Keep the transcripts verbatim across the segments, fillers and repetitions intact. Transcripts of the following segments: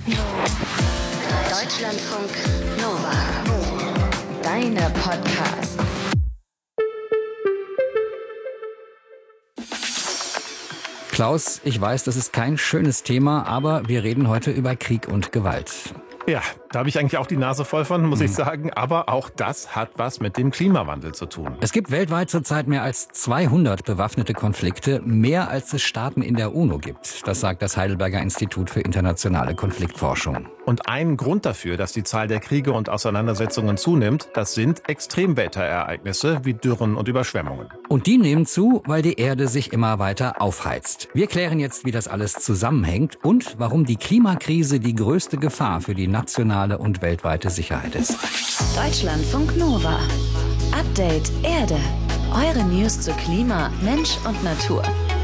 Deutschlandfunk Nova. Deine Podcasts. Klaus, ich weiß, das ist kein schönes Thema, aber wir reden heute über Krieg und Gewalt. Ja, da habe ich eigentlich auch die Nase voll von, muss mhm. ich sagen. Aber auch das hat was mit dem Klimawandel zu tun. Es gibt weltweit zurzeit mehr als zweihundert bewaffnete Konflikte, mehr als es Staaten in der UNO gibt. Das sagt das Heidelberger Institut für internationale Konfliktforschung. Und ein Grund dafür, dass die Zahl der Kriege und Auseinandersetzungen zunimmt, das sind Extremwetterereignisse wie Dürren und Überschwemmungen. Und die nehmen zu, weil die Erde sich immer weiter aufheizt. Wir klären jetzt, wie das alles zusammenhängt und warum die Klimakrise die größte Gefahr für die nationale und weltweite Sicherheit ist. Deutschlandfunk Nova. Update Erde. Eure News zu Klima, Mensch und Natur.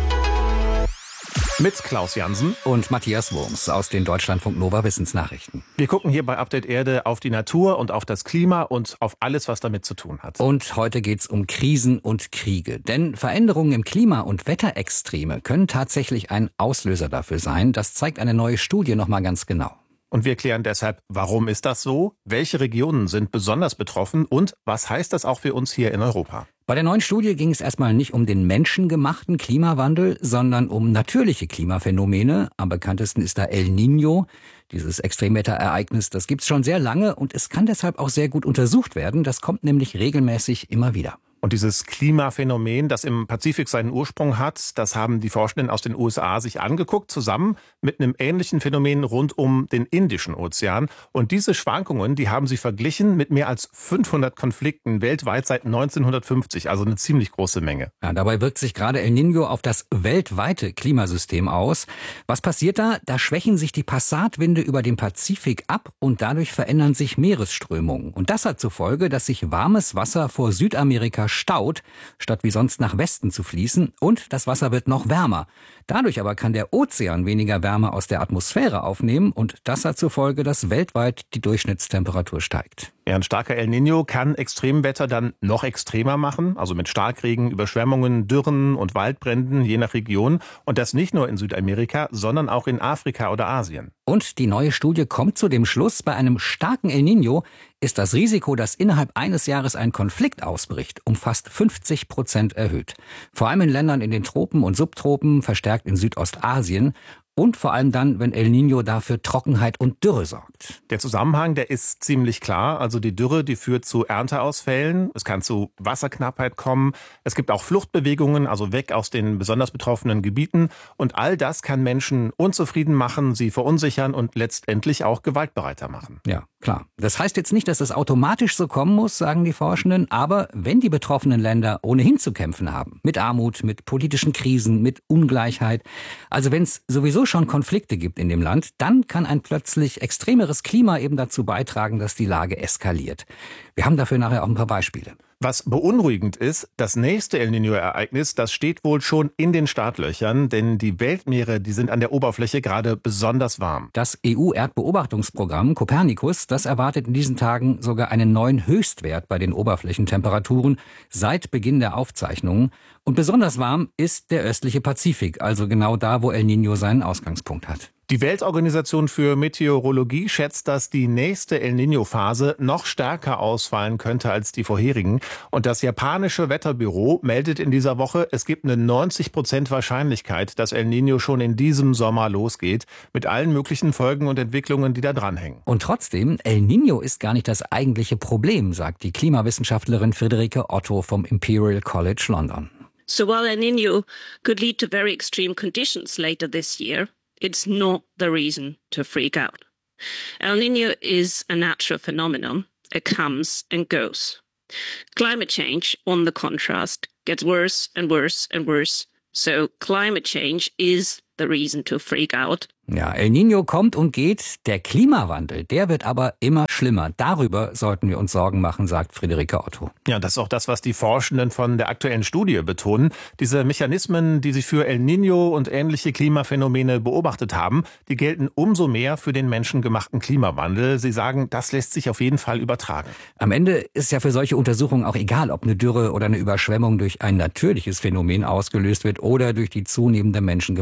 Mit Klaus Jansen und Matthias Wurms aus den Deutschlandfunk Nova Wissensnachrichten. Wir gucken hier bei Update Erde auf die Natur und auf das Klima und auf alles, was damit zu tun hat. Und heute geht's um Krisen und Kriege. Denn Veränderungen im Klima und Wetterextreme können tatsächlich ein Auslöser dafür sein. Das zeigt eine neue Studie nochmal ganz genau. Und wir klären deshalb, warum ist das so? Welche Regionen sind besonders betroffen? Und was heißt das auch für uns hier in Europa? Bei der neuen Studie ging es erstmal nicht um den menschengemachten Klimawandel, sondern um natürliche Klimaphänomene. Am bekanntesten ist da El Niño. Dieses Extremwetterereignis, das gibt's schon sehr lange und es kann deshalb auch sehr gut untersucht werden. Das kommt nämlich regelmäßig immer wieder. Und dieses Klimaphänomen, das im Pazifik seinen Ursprung hat, das haben die Forschenden aus den U S A sich angeguckt, zusammen mit einem ähnlichen Phänomen rund um den Indischen Ozean. Und diese Schwankungen, die haben sie verglichen mit mehr als fünfhundert Konflikten weltweit seit neunzehnhundertfünfzig, also eine ziemlich große Menge. Ja, dabei wirkt sich gerade El Niño auf das weltweite Klimasystem aus. Was passiert da? Da schwächen sich die Passatwinde über dem Pazifik ab und dadurch verändern sich Meeresströmungen. Und das hat zur Folge, dass sich warmes Wasser vor Südamerika staut, statt wie sonst nach Westen zu fließen, und das Wasser wird noch wärmer. Dadurch aber kann der Ozean weniger Wärme aus der Atmosphäre aufnehmen und das hat zur Folge, dass weltweit die Durchschnittstemperatur steigt. Ja, ein starker El Niño kann Extremwetter dann noch extremer machen, also mit Starkregen, Überschwemmungen, Dürren und Waldbränden je nach Region. Und das nicht nur in Südamerika, sondern auch in Afrika oder Asien. Und die neue Studie kommt zu dem Schluss, bei einem starken El Niño ist das Risiko, dass innerhalb eines Jahres ein Konflikt ausbricht, um fast fünfzig Prozent erhöht. Vor allem in Ländern in den Tropen und Subtropen, verstärkt in Südostasien. Und vor allem dann, wenn El Niño dafür Trockenheit und Dürre sorgt. Der Zusammenhang, der ist ziemlich klar. Also die Dürre, die führt zu Ernteausfällen. Es kann zu Wasserknappheit kommen. Es gibt auch Fluchtbewegungen, also weg aus den besonders betroffenen Gebieten. Und all das kann Menschen unzufrieden machen, sie verunsichern und letztendlich auch gewaltbereiter machen. Ja, klar. Das heißt jetzt nicht, dass das automatisch so kommen muss, sagen die Forschenden. Aber wenn die betroffenen Länder ohnehin zu kämpfen haben, mit Armut, mit politischen Krisen, mit Ungleichheit, also wenn es sowieso schon Konflikte gibt in dem Land, dann kann ein plötzlich extremeres Klima eben dazu beitragen, dass die Lage eskaliert. Wir haben dafür nachher auch ein paar Beispiele. Was beunruhigend ist, das nächste El Niño-Ereignis, das steht wohl schon in den Startlöchern, denn die Weltmeere, die sind an der Oberfläche gerade besonders warm. Das E U-Erdbeobachtungsprogramm Copernicus, das erwartet in diesen Tagen sogar einen neuen Höchstwert bei den Oberflächentemperaturen seit Beginn der Aufzeichnungen. Und besonders warm ist der östliche Pazifik, also genau da, wo El Niño seinen Ausgangspunkt hat. Die Weltorganisation für Meteorologie schätzt, dass die nächste El Niño-Phase noch stärker ausfallen könnte als die vorherigen. Und das japanische Wetterbüro meldet in dieser Woche, es gibt eine neunzig Prozent Wahrscheinlichkeit, dass El Niño schon in diesem Sommer losgeht, mit allen möglichen Folgen und Entwicklungen, die da dranhängen. Und trotzdem, El Niño ist gar nicht das eigentliche Problem, sagt die Klimawissenschaftlerin Friederike Otto vom Imperial College London. So while El Niño could lead to very extreme conditions later this year, it's not the reason to freak out. El Niño is a natural phenomenon. It comes and goes. Climate change, on the contrast, gets worse and worse and worse. So climate change is the reason to freak out. Ja, El Niño kommt und geht. Der Klimawandel, der wird aber immer schlimmer. Darüber sollten wir uns Sorgen machen, sagt Friederike Otto. Ja, das ist auch das, was die Forschenden von der aktuellen Studie betonen. Diese Mechanismen, die sie für El Niño und ähnliche Klimaphänomene beobachtet haben, die gelten umso mehr für den menschengemachten Klimawandel. Sie sagen, das lässt sich auf jeden Fall übertragen. Am Ende ist ja für solche Untersuchungen auch egal, ob eine Dürre oder eine Überschwemmung durch ein natürliches Phänomen ausgelöst wird oder durch die zunehmende menschengemachte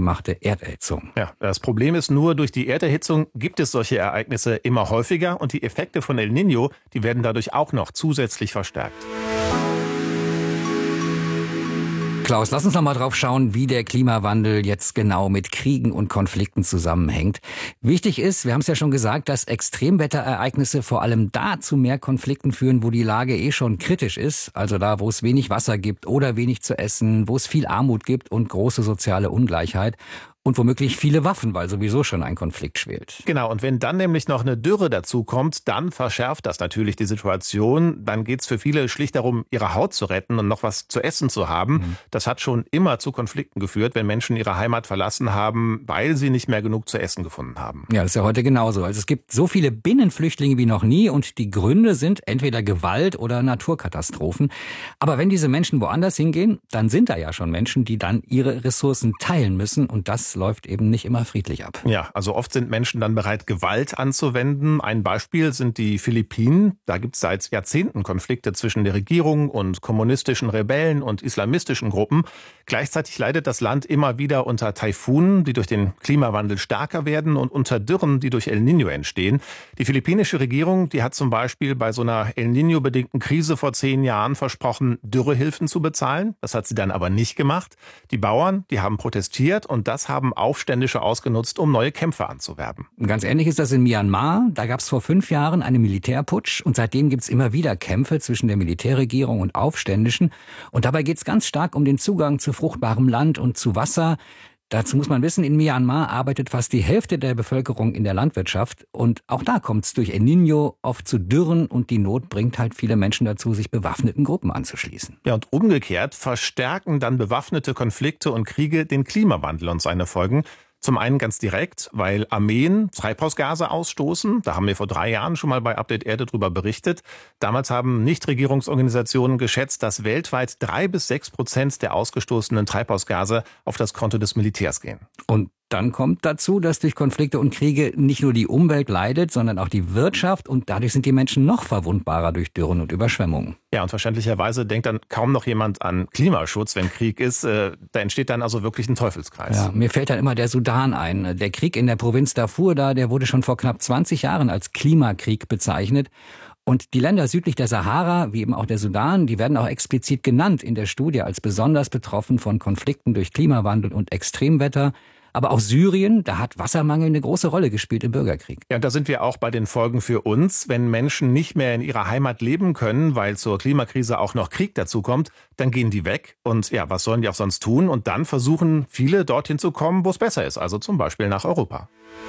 Erderhitzung. Ja, das Problem ist nur, durch die Erderhitzung gibt es solche Ereignisse immer häufiger und die Effekte von El Niño, die werden dadurch auch noch zusätzlich verstärkt. Klaus, lass uns noch mal drauf schauen, wie der Klimawandel jetzt genau mit Kriegen und Konflikten zusammenhängt. Wichtig ist, wir haben es ja schon gesagt, dass Extremwetterereignisse vor allem da zu mehr Konflikten führen, wo die Lage eh schon kritisch ist. Also da, wo es wenig Wasser gibt oder wenig zu essen, wo es viel Armut gibt und große soziale Ungleichheit. Und womöglich viele Waffen, weil sowieso schon ein Konflikt schwelt. Genau, und wenn dann nämlich noch eine Dürre dazu kommt, dann verschärft das natürlich die Situation. Dann geht es für viele schlicht darum, ihre Haut zu retten und noch was zu essen zu haben. Mhm. Das hat schon immer zu Konflikten geführt, wenn Menschen ihre Heimat verlassen haben, weil sie nicht mehr genug zu essen gefunden haben. Ja, das ist ja heute genauso. Also es gibt so viele Binnenflüchtlinge wie noch nie und die Gründe sind entweder Gewalt oder Naturkatastrophen. Aber wenn diese Menschen woanders hingehen, dann sind da ja schon Menschen, die dann ihre Ressourcen teilen müssen und das läuft eben nicht immer friedlich ab. Ja, also oft sind Menschen dann bereit, Gewalt anzuwenden. Ein Beispiel sind die Philippinen. Da gibt es seit Jahrzehnten Konflikte zwischen der Regierung und kommunistischen Rebellen und islamistischen Gruppen. Gleichzeitig leidet das Land immer wieder unter Taifunen, die durch den Klimawandel stärker werden und unter Dürren, die durch El Niño entstehen. Die philippinische Regierung, die hat zum Beispiel bei so einer El Niño-bedingten Krise vor zehn Jahren versprochen, Dürrehilfen zu bezahlen. Das hat sie dann aber nicht gemacht. Die Bauern, die haben protestiert und das haben Aufständische ausgenutzt, um neue Kämpfer anzuwerben. Ganz ähnlich ist das in Myanmar. Da gab es vor fünf Jahren einen Militärputsch und seitdem gibt es immer wieder Kämpfe zwischen der Militärregierung und Aufständischen. Und dabei geht es ganz stark um den Zugang zu fruchtbarem Land und zu Wasser. Dazu muss man wissen, in Myanmar arbeitet fast die Hälfte der Bevölkerung in der Landwirtschaft. Und auch da kommt es durch El Niño oft zu Dürren und die Not bringt halt viele Menschen dazu, sich bewaffneten Gruppen anzuschließen. Ja, und umgekehrt verstärken dann bewaffnete Konflikte und Kriege den Klimawandel und seine Folgen. Zum einen ganz direkt, weil Armeen Treibhausgase ausstoßen. Da haben wir vor drei Jahren schon mal bei Update Erde drüber berichtet. Damals haben Nichtregierungsorganisationen geschätzt, dass weltweit drei bis sechs Prozent der ausgestoßenen Treibhausgase auf das Konto des Militärs gehen. Und dann kommt dazu, dass durch Konflikte und Kriege nicht nur die Umwelt leidet, sondern auch die Wirtschaft und dadurch sind die Menschen noch verwundbarer durch Dürren und Überschwemmungen. Ja, und verständlicherweise denkt dann kaum noch jemand an Klimaschutz, wenn Krieg ist. Da entsteht dann also wirklich ein Teufelskreis. Ja, mir fällt dann immer der Sudan ein. Der Krieg in der Provinz Darfur da, der wurde schon vor knapp zwanzig Jahren als Klimakrieg bezeichnet. Und die Länder südlich der Sahara, wie eben auch der Sudan, die werden auch explizit genannt in der Studie als besonders betroffen von Konflikten durch Klimawandel und Extremwetter. Aber auch Syrien, da hat Wassermangel eine große Rolle gespielt im Bürgerkrieg. Ja, da sind wir auch bei den Folgen für uns. Wenn Menschen nicht mehr in ihrer Heimat leben können, weil zur Klimakrise auch noch Krieg dazukommt, dann gehen die weg. Und ja, was sollen die auch sonst tun? Und dann versuchen viele dorthin zu kommen, wo es besser ist. Also zum Beispiel nach Europa.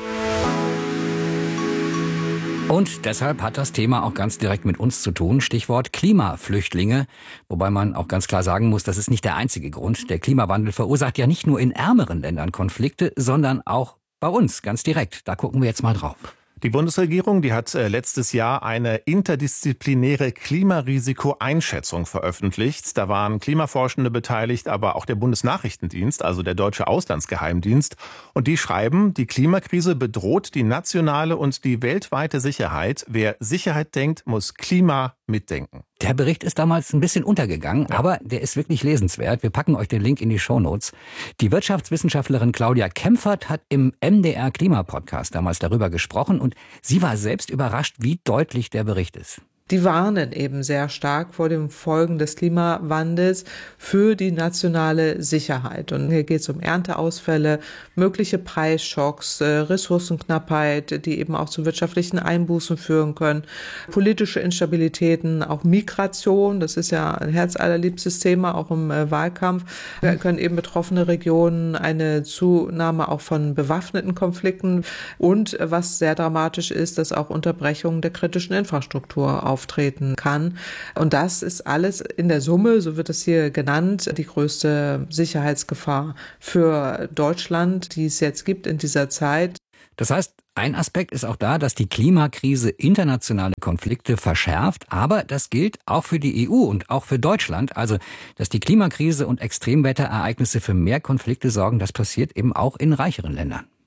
Und deshalb hat das Thema auch ganz direkt mit uns zu tun. Stichwort Klimaflüchtlinge. Wobei man auch ganz klar sagen muss, das ist nicht der einzige Grund. Der Klimawandel verursacht ja nicht nur in ärmeren Ländern Konflikte, sondern auch bei uns ganz direkt. Da gucken wir jetzt mal drauf. Die Bundesregierung, die hat letztes Jahr eine interdisziplinäre Klimarisikoeinschätzung veröffentlicht. Da waren Klimaforschende beteiligt, aber auch der Bundesnachrichtendienst, also der deutsche Auslandsgeheimdienst. Und die schreiben, die Klimakrise bedroht die nationale und die weltweite Sicherheit. Wer Sicherheit denkt, muss Klima mitdenken. Der Bericht ist damals ein bisschen untergegangen, ja. Aber der ist wirklich lesenswert. Wir packen euch den Link in die Shownotes. Die Wirtschaftswissenschaftlerin Claudia Kempfert hat im M D R Klimapodcast damals darüber gesprochen und sie war selbst überrascht, wie deutlich der Bericht ist. Die warnen eben sehr stark vor den Folgen des Klimawandels für die nationale Sicherheit. Und hier geht es um Ernteausfälle, mögliche Preisschocks, Ressourcenknappheit, die eben auch zu wirtschaftlichen Einbußen führen können, politische Instabilitäten, auch Migration, das ist ja ein herzallerliebstes Thema, auch im Wahlkampf. Da können eben betroffene Regionen eine Zunahme auch von bewaffneten Konflikten und was sehr dramatisch ist, dass auch Unterbrechungen der kritischen Infrastruktur auftreten kann. Und das ist alles in der Summe, so wird es hier genannt, die größte Sicherheitsgefahr für Deutschland, die es jetzt gibt in dieser Zeit. Das heißt, ein Aspekt ist auch da, dass die Klimakrise internationale Konflikte verschärft, aber das gilt auch für die E U und auch für Deutschland. Also, dass die Klimakrise und Extremwetterereignisse für mehr Konflikte sorgen, das passiert eben auch in reicheren Ländern.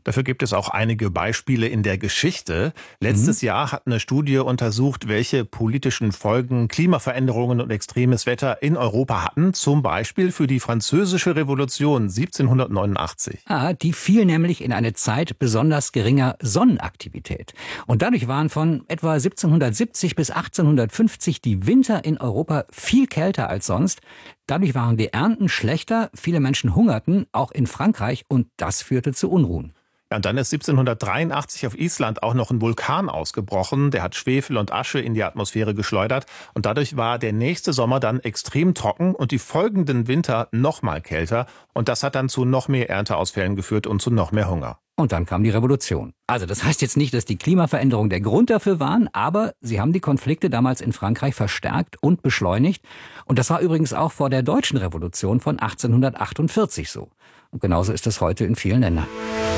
Dafür gibt es auch einige Beispiele in der Geschichte. Letztes mhm. Jahr hat eine Studie untersucht, welche politischen Folgen Klimaveränderungen und extremes Wetter in Europa hatten. Zum Beispiel für die Französische Revolution siebzehnhundertneunundachtzig. Ah, die fiel nämlich in eine Zeit besonders geringer Sonnenaktivität. Und dadurch waren von etwa siebzehnhundertsiebzig bis achtzehnhundertfünfzig die Winter in Europa viel kälter als sonst. Dadurch waren die Ernten schlechter, viele Menschen hungerten, auch in Frankreich, und das führte zu Unruhen. Ja, und dann ist siebzehnhundertdreiundachtzig auf Island auch noch ein Vulkan ausgebrochen. Der hat Schwefel und Asche in die Atmosphäre geschleudert. Und dadurch war der nächste Sommer dann extrem trocken und die folgenden Winter noch mal kälter. Und das hat dann zu noch mehr Ernteausfällen geführt und zu noch mehr Hunger. Und dann kam die Revolution. Also das heißt jetzt nicht, dass die Klimaveränderungen der Grund dafür waren, aber sie haben die Konflikte damals in Frankreich verstärkt und beschleunigt. Und das war übrigens auch vor der deutschen Revolution von achtzehnhundertachtundvierzig so. Und genauso ist es heute in vielen Ländern.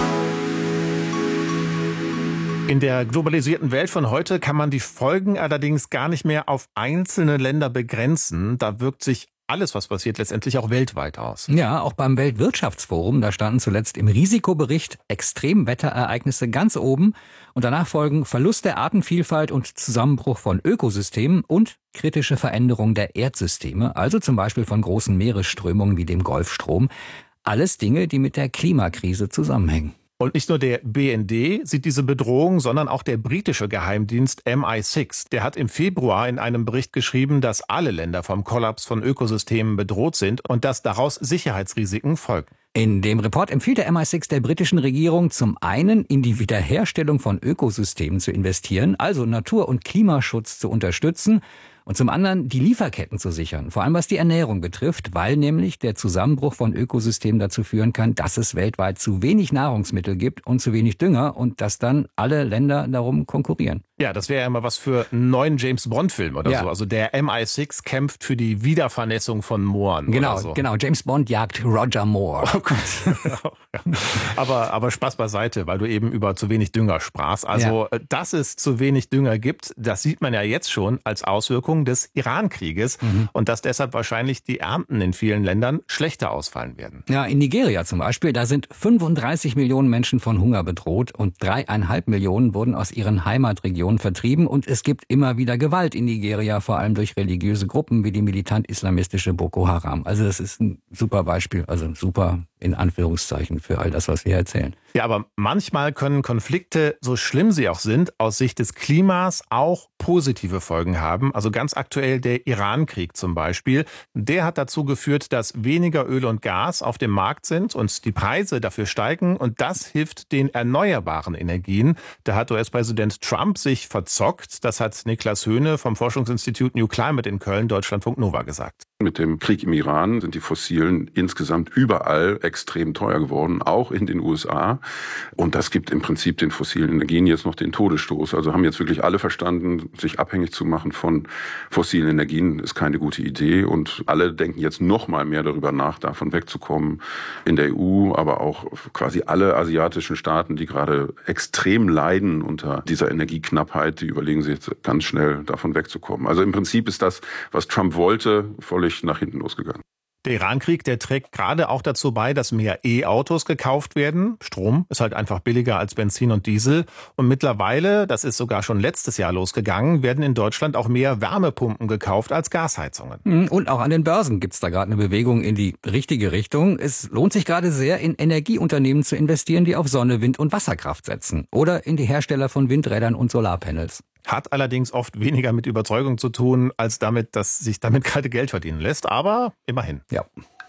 In der globalisierten Welt von heute kann man die Folgen allerdings gar nicht mehr auf einzelne Länder begrenzen. Da wirkt sich alles, was passiert, letztendlich auch weltweit aus. Ja, auch beim Weltwirtschaftsforum, da standen zuletzt im Risikobericht Extremwetterereignisse ganz oben. Und danach folgen Verlust der Artenvielfalt und Zusammenbruch von Ökosystemen und kritische Veränderung der Erdsysteme, also zum Beispiel von großen Meeresströmungen wie dem Golfstrom. Alles Dinge, die mit der Klimakrise zusammenhängen. Und nicht nur der B N D sieht diese Bedrohung, sondern auch der britische Geheimdienst M I sechs. Der hat im Februar in einem Bericht geschrieben, dass alle Länder vom Kollaps von Ökosystemen bedroht sind und dass daraus Sicherheitsrisiken folgen. In dem Report empfiehlt der M I sechs der britischen Regierung zum einen, in die Wiederherstellung von Ökosystemen zu investieren, also Natur- und Klimaschutz zu unterstützen, und zum anderen die Lieferketten zu sichern, vor allem was die Ernährung betrifft, weil nämlich der Zusammenbruch von Ökosystemen dazu führen kann, dass es weltweit zu wenig Nahrungsmittel gibt und zu wenig Dünger und dass dann alle Länder darum konkurrieren. Ja, das wäre ja mal was für einen neuen James-Bond-Film oder ja. so. Also der M I sechs kämpft für die Wiedervernässung von Mooren. Genau, oder so. genau. James Bond jagt Roger Moore. Oh Gott. aber, aber Spaß beiseite, weil du eben über zu wenig Dünger sprachst. Also, ja. dass es zu wenig Dünger gibt, das sieht man ja jetzt schon als Auswirkung des Iran-Krieges mhm. und dass deshalb wahrscheinlich die Ernten in vielen Ländern schlechter ausfallen werden. Ja, in Nigeria zum Beispiel, da sind fünfunddreißig Millionen Menschen von Hunger bedroht und dreieinhalb Millionen wurden aus ihren Heimatregionen vertrieben und es gibt immer wieder Gewalt in Nigeria, vor allem durch religiöse Gruppen wie die militant-islamistische Boko Haram. Also das ist ein super Beispiel, also super in Anführungszeichen für all das, was wir erzählen. Ja, aber manchmal können Konflikte, so schlimm sie auch sind, aus Sicht des Klimas auch positive Folgen haben. Also ganz aktuell der Iran-Krieg zum Beispiel. Der hat dazu geführt, dass weniger Öl und Gas auf dem Markt sind und die Preise dafür steigen. Und das hilft den erneuerbaren Energien. Da hat U S-Präsident Trump sich verzockt. Das hat Niklas Höhne vom Forschungsinstitut New Climate in Köln, Deutschlandfunk Nova, gesagt. Mit dem Krieg im Iran sind die Fossilen insgesamt überall extrem teuer geworden, auch in den U S A. Und das gibt im Prinzip den fossilen Energien jetzt noch den Todesstoß. Also haben jetzt wirklich alle verstanden, sich abhängig zu machen von fossilen Energien ist keine gute Idee. Und alle denken jetzt noch mal mehr darüber nach, davon wegzukommen. In der E U, aber auch quasi alle asiatischen Staaten, die gerade extrem leiden unter dieser Energieknappheit, die überlegen sich jetzt ganz schnell, davon wegzukommen. Also im Prinzip ist das, was Trump wollte, völlig nach hinten losgegangen. Der Iran-Krieg, der trägt gerade auch dazu bei, dass mehr E-Autos gekauft werden. Strom ist halt einfach billiger als Benzin und Diesel. Und mittlerweile, das ist sogar schon letztes Jahr losgegangen, werden in Deutschland auch mehr Wärmepumpen gekauft als Gasheizungen. Und auch an den Börsen gibt's da gerade eine Bewegung in die richtige Richtung. Es lohnt sich gerade sehr, in Energieunternehmen zu investieren, die auf Sonne, Wind und Wasserkraft setzen. Oder in die Hersteller von Windrädern und Solarpanels. Hat allerdings oft weniger mit Überzeugung zu tun, als damit, dass sich damit gerade Geld verdienen lässt. Aber immerhin. Ja.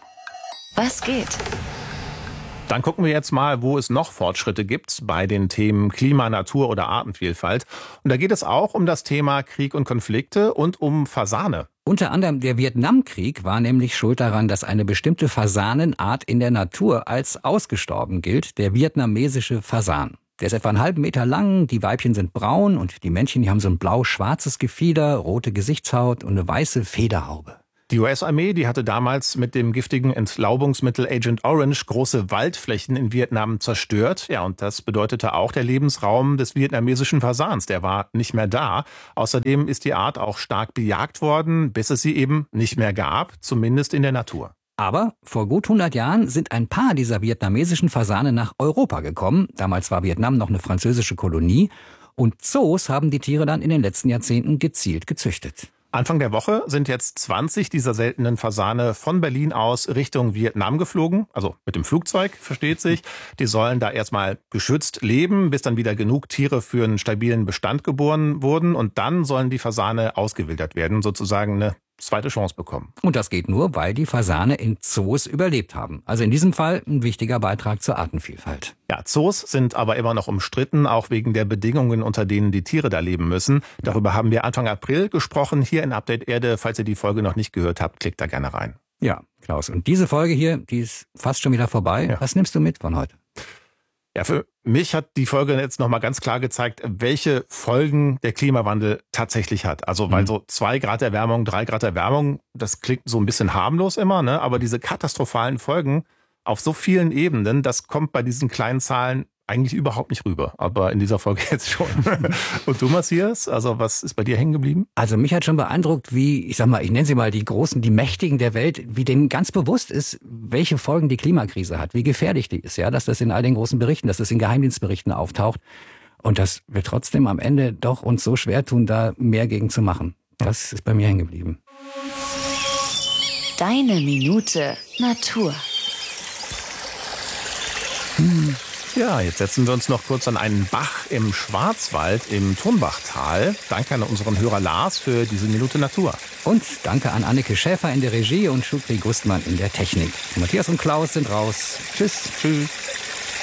Was geht? Dann gucken wir jetzt mal, wo es noch Fortschritte gibt bei den Themen Klima, Natur oder Artenvielfalt. Und da geht es auch um das Thema Krieg und Konflikte und um Fasane. Unter anderem der Vietnamkrieg war nämlich schuld daran, dass eine bestimmte Fasanenart in der Natur als ausgestorben gilt, der vietnamesische Fasan. Der ist etwa einen halben Meter lang, die Weibchen sind braun und die Männchen, die haben so ein blau-schwarzes Gefieder, rote Gesichtshaut und eine weiße Federhaube. Die U S-Armee, die hatte damals mit dem giftigen Entlaubungsmittel Agent Orange große Waldflächen in Vietnam zerstört. Ja, und das bedeutete auch, der Lebensraum des vietnamesischen Fasans, der war nicht mehr da. Außerdem ist die Art auch stark bejagt worden, bis es sie eben nicht mehr gab, zumindest in der Natur. Aber vor gut hundert Jahren sind ein paar dieser vietnamesischen Fasane nach Europa gekommen. Damals war Vietnam noch eine französische Kolonie. Und Zoos haben die Tiere dann in den letzten Jahrzehnten gezielt gezüchtet. Anfang der Woche sind jetzt zwanzig dieser seltenen Fasane von Berlin aus Richtung Vietnam geflogen. Also mit dem Flugzeug, versteht sich. Die sollen da erstmal geschützt leben, bis dann wieder genug Tiere für einen stabilen Bestand geboren wurden. Und dann sollen die Fasane ausgewildert werden, sozusagen eine zweite Chance bekommen. Und das geht nur, weil die Fasane in Zoos überlebt haben. Also in diesem Fall ein wichtiger Beitrag zur Artenvielfalt. Ja, Zoos sind aber immer noch umstritten, auch wegen der Bedingungen, unter denen die Tiere da leben müssen. Darüber haben wir Anfang April gesprochen, hier in Update Erde. Falls ihr die Folge noch nicht gehört habt, klickt da gerne rein. Ja, Klaus. Und diese Folge hier, die ist fast schon wieder vorbei. Ja. Was nimmst du mit von heute? Ja, für mich hat die Folge jetzt nochmal ganz klar gezeigt, welche Folgen der Klimawandel tatsächlich hat. Also, weil so zwei Grad Erwärmung, drei Grad Erwärmung, das klingt so ein bisschen harmlos immer, ne? Aber diese katastrophalen Folgen auf so vielen Ebenen, das kommt bei diesen kleinen Zahlen eigentlich überhaupt nicht rüber. Aber in dieser Folge jetzt schon. Und du, Matthias, also was ist bei dir hängen geblieben? Also mich hat schon beeindruckt, wie, ich sag mal, ich nenne sie mal die Großen, die Mächtigen der Welt, wie denen ganz bewusst ist, welche Folgen die Klimakrise hat, wie gefährlich die ist, ja, dass das in all den großen Berichten, dass das in Geheimdienstberichten auftaucht und dass wir trotzdem am Ende doch uns so schwer tun, da mehr gegen zu machen. Das ist bei mir hängen geblieben. Deine Minute Natur. Hm. Ja, jetzt setzen wir uns noch kurz an einen Bach im Schwarzwald im Turnbachtal. Danke an unseren Hörer Lars für diese Minute Natur. Und danke an Anneke Schäfer in der Regie und Schukri Gustmann in der Technik. Matthias und Klaus sind raus. Tschüss. Tschüss.